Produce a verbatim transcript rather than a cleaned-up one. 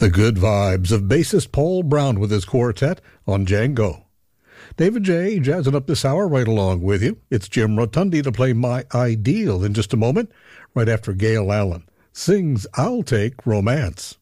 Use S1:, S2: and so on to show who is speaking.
S1: The good vibes of bassist Paul Brown with his quartet on Django. David J. jazzing up this hour right along with you. It's Jim Rotundi to play My Ideal in just a moment, right after Gail Allen sings I'll Take Romance.